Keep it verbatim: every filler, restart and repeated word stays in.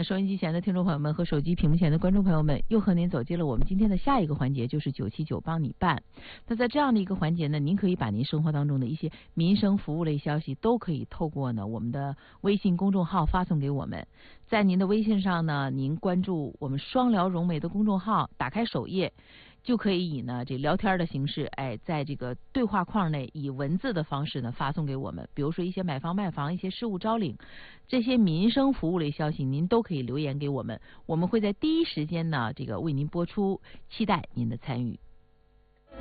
那收音机前的听众朋友们和手机屏幕前的观众朋友们，又和您走进了我们今天的下一个环节，就是九七九帮你办。那在这样的一个环节呢，您可以把您生活当中的一些民生服务类消息都可以透过呢我们的微信公众号发送给我们。在您的微信上呢，您关注我们双聊融媒的公众号，打开首页，就可以以呢这聊天的形式，哎，在这个对话框内以文字的方式呢发送给我们。比如说一些买房卖房、一些事务招领，这些民生服务类消息，您都可以留言给我们，我们会在第一时间呢这个为您播出，期待您的参与。